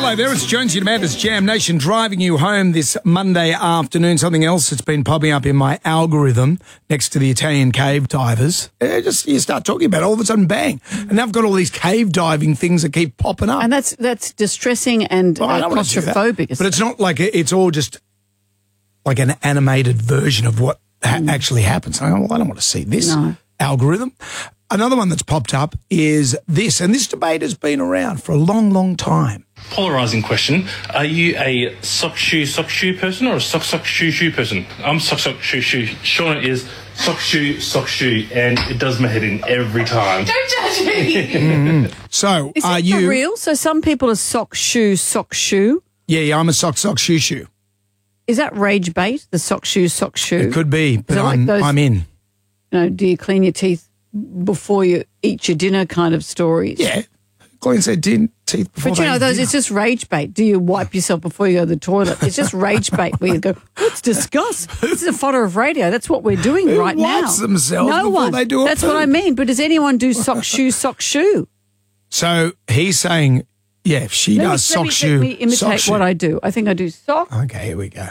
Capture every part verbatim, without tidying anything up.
Hello there, it's Jonesy and Amanda's Jam Nation driving you home this Monday afternoon. Something else that's been popping up in my algorithm next to the Italian cave divers. Uh, just you start talking about it, all of a sudden, bang. And now I've got all these cave diving things that keep popping up. And that's that's distressing and Well, I uh, don't wanna do that. claustrophobic. But it's not like it, it's all just like an animated version of what ha- actually happens. I, go, well, I don't want to see this No. algorithm. Another one that's popped up is this, and this debate has been around for a long, long time. Polarising question. Are you a sock shoe sock shoe person or a sock sock shoe shoe person? I'm sock sock shoe shoe. Shauna is sock shoe sock shoe, and it does my head in every time. Don't judge me. Mm-hmm. So, Is are it you for real? So some people are sock shoe sock shoe. Yeah, yeah, I'm a sock sock shoe shoe. Is that rage bait? The sock shoe sock shoe. It could be, but it like I'm those- I'm in. You know, do you clean your teeth before you eat your dinner? Kind of stories. Yeah, cleans their din- teeth before But you they know, eat those dinner. it's just rage bait. Do you wipe yourself before you go to the toilet? It's just rage bait where you go, let's discuss. This is a fodder of radio. That's what we're doing Who right now. wipes themselves no before one. they do a That's what poop? I mean. But does anyone do sock shoe sock shoe? So he's saying, yeah, if she Let me- does sock let me, shoe, Let me imitate sock shoe. what I do. I think I do sock, Okay, here we go.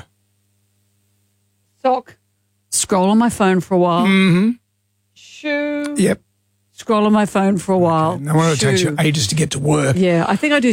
sock, scroll on my phone for a while. Mm-hmm. Shoe, Yep. scroll on my phone for a while. No wonder it takes you shoe. ages to get to work. Yeah, I think I do